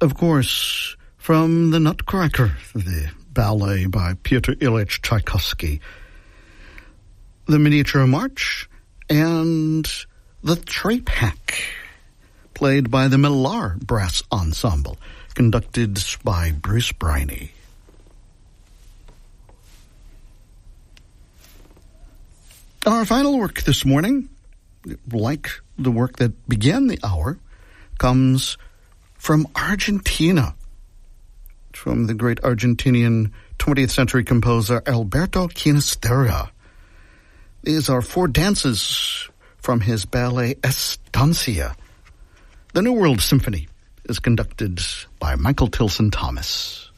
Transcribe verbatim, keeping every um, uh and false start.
of course, from the Nutcracker, the ballet by Pyotr Ilyich Tchaikovsky, the Miniature March, and the Trape Hack, played by the Millar Brass Ensemble, conducted by Bruce Briney. Our final work this morning, like the work that began the hour, comes from Argentina, from the great Argentinian twentieth century composer Alberto Ginastera. These are four dances from his ballet Estancia. The New World Symphony is conducted by Michael Tilson Thomas.